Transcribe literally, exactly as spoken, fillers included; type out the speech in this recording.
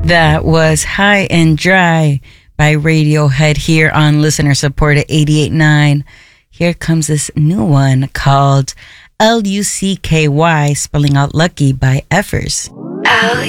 That was High and Dry by Radiohead here on listener supported eighty-eight point nine. Here comes this new one called L U C K Y, spelling out lucky by Effers. L